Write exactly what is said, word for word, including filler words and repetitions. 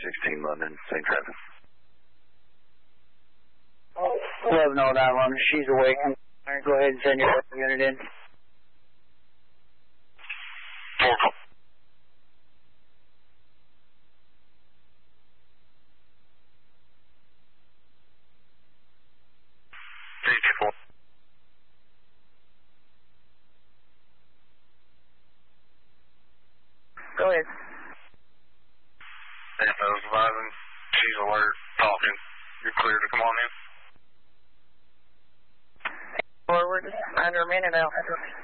sixteen London, same traffic. eleven oh nine London, she's awake. All right, go ahead and send your unit in. Four. Go ahead. Santos advising, she's alert, talking. You're clear to come on in. Forward, under a minute out.